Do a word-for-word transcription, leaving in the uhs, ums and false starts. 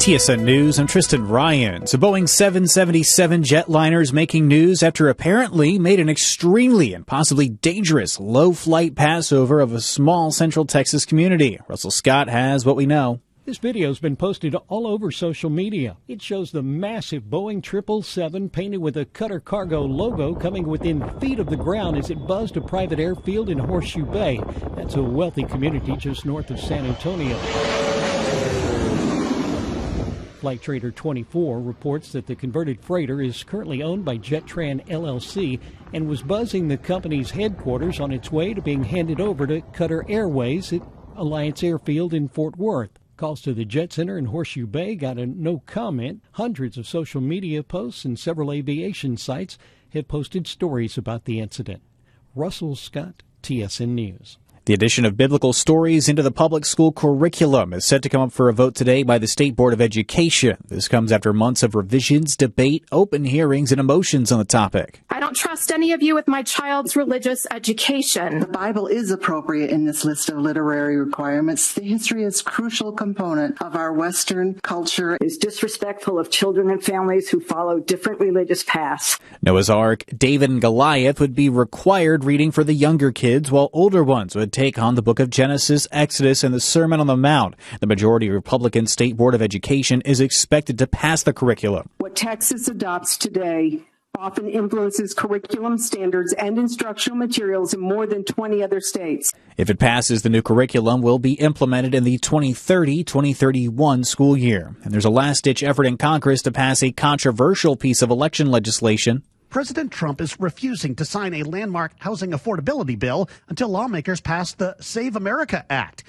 T S N News, I'm Tristan Ryan. So Boeing seven seventy-seven jetliner is making news after apparently made an extremely and possibly dangerous low-flight passover of a small Central Texas community. Russell Scott has what we know. This video has been posted all over social media. It shows the massive Boeing triple seven painted with a Qatar Cargo logo coming within feet of the ground as it buzzed a private airfield in Horseshoe Bay. That's a wealthy community just north of San Antonio. Flight Trader twenty-four reports that the converted freighter is currently owned by Jetran L L C and was buzzing the company's headquarters on its way to being handed over to Qatar Airways at Alliance Airfield in Fort Worth. Calls to the Jet Center in Horseshoe Bay got a no comment. Hundreds of social media posts and several aviation sites have posted stories about the incident. Russell Scott, T S N News. The addition of biblical stories into the public school curriculum is set to come up for a vote today by the State Board of Education. This comes after months of revisions, debate, open hearings, and emotions on the topic. I don't trust any of you with my child's religious education. The Bible is appropriate in this list of literary requirements. The history is a crucial component of our Western culture. Is disrespectful of children and families who follow different religious paths. Noah's Ark, David and Goliath would be required reading for the younger kids, while older ones would take on the book of Genesis, Exodus, and the Sermon on the Mount. The majority Republican State Board of Education is expected to pass the curriculum. What Texas adopts today often influences curriculum standards and instructional materials in more than twenty other states. If it passes, the new curriculum will be implemented in the twenty thirty twenty thirty-one school year. And there's a last-ditch effort in Congress to pass a controversial piece of election legislation. President Trump is refusing to sign a landmark housing affordability bill until lawmakers pass the Save America Act.